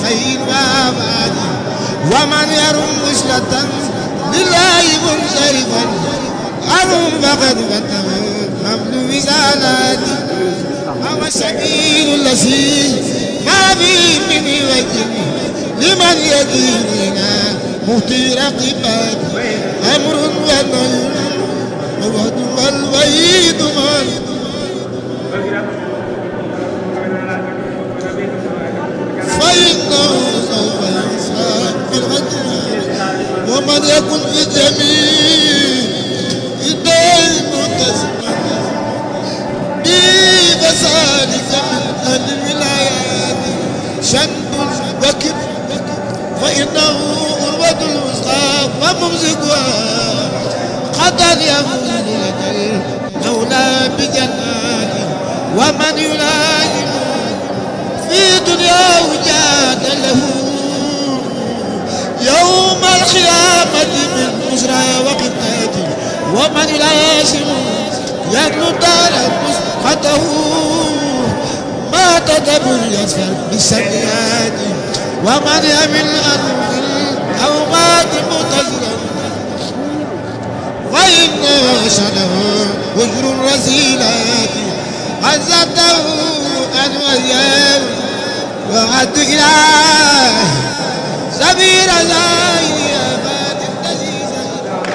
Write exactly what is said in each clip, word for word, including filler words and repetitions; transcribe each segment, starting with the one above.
خير وابادي ومن يرم وصلة لله منصرفا أرم فقد فتح حمل وزالاتي هو السبيل الذي ما فيه من وجه لمن يديننا مطير قباد أمر ونهي الوعد والوعيد من فإنه سوف ينسى في الغد ومن يكن في الجميع الدين متسما بفسادك من الولايات شنب وكب فإنه أروة الوسطى وممسكها قد يفوز لك المولى بجناته ومن يلازم في دنياه جاد له يوم القيامة من بشرى وقتاته ومن يلازم يدلو دار مسقطه ما تدبر يسفر بالسيئات ومن يمل أرض أو مات متزرا وإن شنه وجر رسيلات عزته أن وياه وعد إله سبيل زاهي أباد التزيز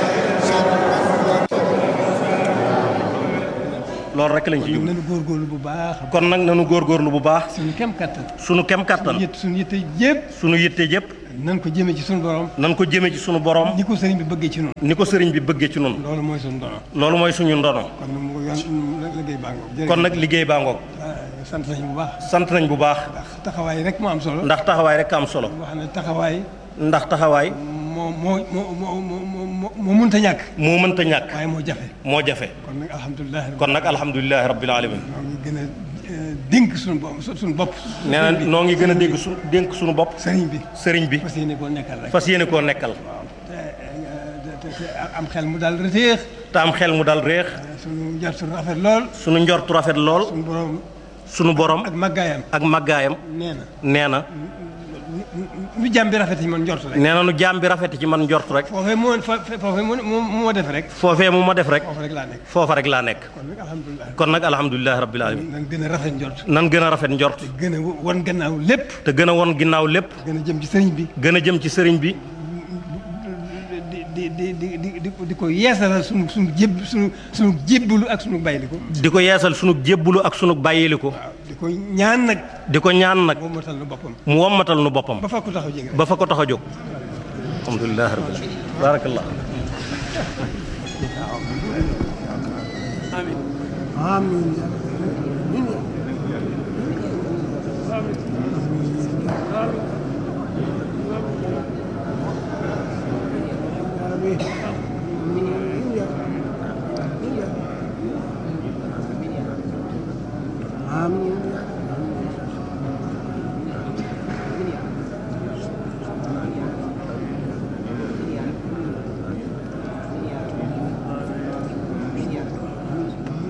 loolu rek lañ ci kon nanu góorgóorlu bu baax. kon nag nanu góorgóorlu bu baax. suñu kem kattan. suñu kem kattan. suñu yitte yëpp. suñu yitte yëpp. nan ko jëmee ci suñu borom. nan ko jëmee ci suñu borom. ni ko sëriñ bi bëggee ci noonu. ni ko sëriñ bi bëggee ci noonu. loolu mooy suñu ndono. loolu mooy suñu ndono. kon nag mu yoon liggéey baa ngoog. kon nag liggéey baa ngoog. sant nañ bu baax. sant nañ bu baax. ndax taxawaay rek moo am solo. ndax taxawaay rek am solo. wax ne taxawaay. ndax taxawaay. moo moo moo moo moo mënta ñàkk. moo mënta ñàkk. waaye moo jafe. moo jafe. kon nag alhamdulilah. kon nag alhamdulilah rabbil alamin. ñoo ngi gën a dénk suñu bopp suñu bopp. nee na noo ngi gën a dégg su dénk suñu bopp. sëriñ bi. sëriñ bi. fas yéene koo nekkal rek. fas yéene koo nekkal. te te am xel mu daal reteex. te am xel mu dal réex. suñu njortu rafet lool. suñu njortu rafet lool. suñu borom. suñu borom. ak màggaayam. ak màggaayam. nee na. nee na. nu jàmm bi rafet ci man njort rek. nee na nu jàmm bi rafet ci man njort rek. foofee moo foofee mu ma def rek. foofee mu ma def rek. foofa rek laa nekk. foofa rek laa nekk. kon nag alhamdulilah. kon nag alhamdulilah rabbil alamin. nan gën a rafet njort. nan gën a rafet njort. te gën a won gannaaw lépp. te gën a won ginnaaw lépp. gën a jëm ci sëriñ bi. gën a jëm ci sëriñ bi. di di di di di di ko yeesalal sunu sunu jéb sunu sunu jébbalu ak sunu bàyyiliku. di ko yeesal sunu jébbalu ak sunu bàyyiliku. waaw di ko ñaan nag. di ko ñaan nag. mu wommatal nu boppam. mu wommatal nu boppam. ba fa ko tax a jóg. ba fa ko tax a jóg. alhamdulilah rabbil alamin. barakallah. amiin. amiin. Amin.